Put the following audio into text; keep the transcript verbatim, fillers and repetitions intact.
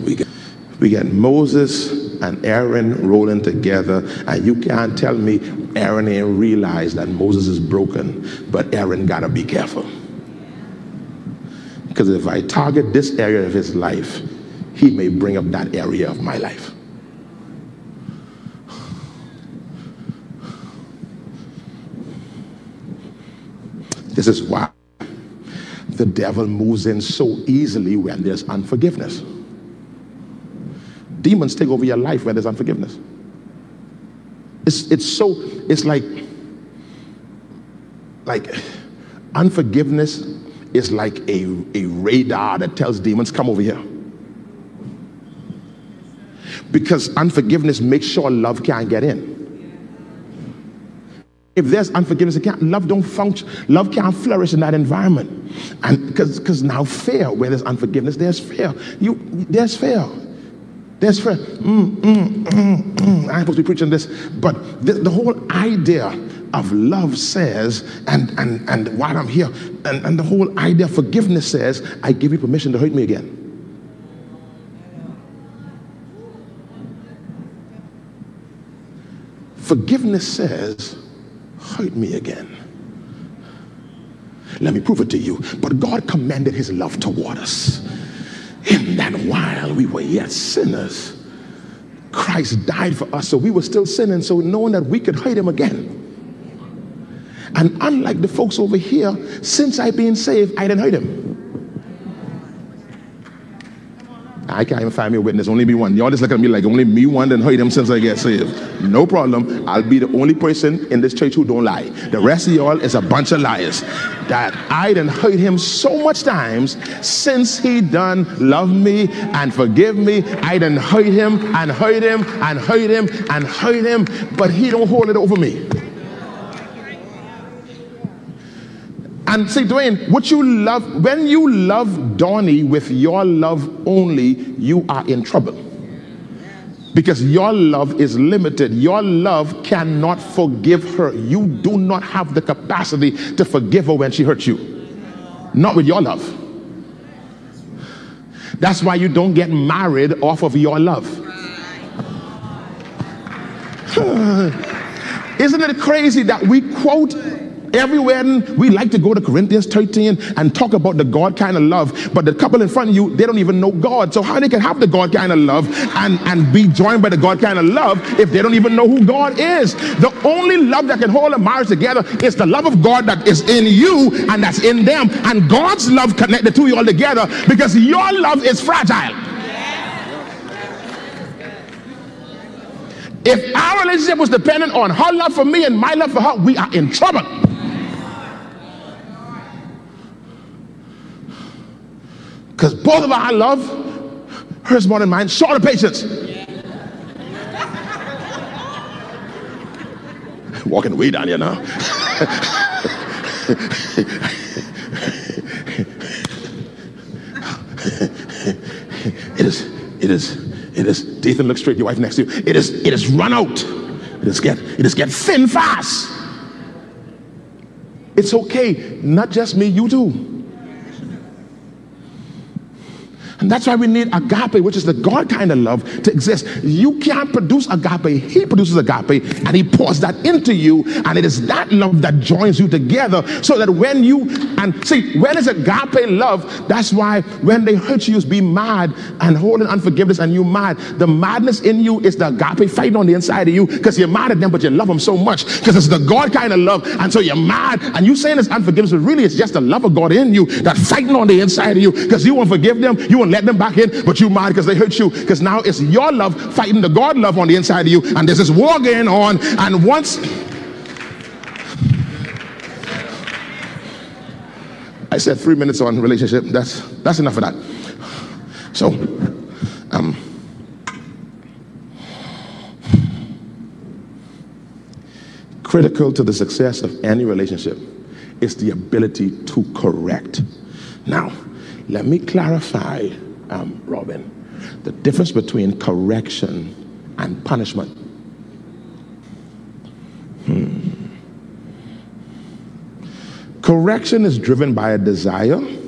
we get, we get Moses and Aaron rolling together, and you can't tell me Aaron ain't realized that Moses is broken, but Aaron gotta be careful. Because if I target this area of his life, he may bring up that area of my life. This is why the devil moves in so easily when there's unforgiveness. Demons take over your life when there's unforgiveness. It's, it's so, it's like, like unforgiveness is like a, a radar that tells demons, come over here. Because unforgiveness makes sure love can't get in. If there's unforgiveness, it can't, love don't function, love can't flourish in that environment. And because because now fear, where there's unforgiveness, there's fear. You there's fear. There's fear. Mm, mm, mm, mm. I'm supposed to be preaching this, but the, the whole idea of love says, and and and while I'm here, and, and the whole idea of forgiveness says, I give you permission to hurt me again. Forgiveness says, hurt me again. Let me prove it to you. But God commended his love toward us, in that while we were yet sinners, Christ died for us. So we were still sinning, so knowing that we could hurt him again. And unlike the folks over here, since I've been saved, I didn't hurt him. I can't even find me a witness, only me one. Y'all just look at me like only me one didn't hurt him since I get saved. No problem. I'll be the only person in this church who don't lie. The rest of y'all is a bunch of liars. That I done hurt him so much times since he done love me and forgive me. I done hurt him and hurt him and hurt him and hurt him, but he don't hold it over me. And see, Dwayne, what you love, when you love Donnie with your love only, you are in trouble. Because your love is limited. Your love cannot forgive her. You do not have the capacity to forgive her when she hurts you. Not with your love. That's why you don't get married off of your love. Isn't it crazy that we quote everywhere? We like to go to Corinthians thirteen and talk about the God kind of love, but the couple in front of you, they don't even know God. So how they can have the God kind of love and, and be joined by the God kind of love if they don't even know who God is? The only love that can hold a marriage together is the love of God that is in you and that's in them. And God's love connect the two of you all together, because your love is fragile. If our relationship was dependent on her love for me and my love for her, we are in trouble. Because both of our love, hers more than mine, short of patience. Walking way down here now. It is, it is, it is, Dathan, look straight, your wife next to you. It is, it is run out. It is get, it is get thin fast. It's okay, not just me, you too. And that's why we need agape, which is the God kind of love, to exist. You can't produce agape. He produces agape, and he pours that into you, and it is that love that joins you together, so that when you, and see, when it's agape love, that's why when they hurt you, you be mad and holding unforgiveness, and you mad. The madness in you is the agape fighting on the inside of you, because you're mad at them, but you love them so much, because it's the God kind of love, and so you're mad, and you saying it's unforgiveness, but really it's just the love of God in you that's fighting on the inside of you, because you won't forgive them, you won't let them back in, but you mad because they hurt you, because now it's your love fighting the God love on the inside of you, and there's this war going on. And once I said three minutes on relationship, that's that's enough of that. So um critical to the success of any relationship is the ability to correct. Now let me clarify, um, Robin, the difference between correction and punishment. Hmm. Correction is driven by a desire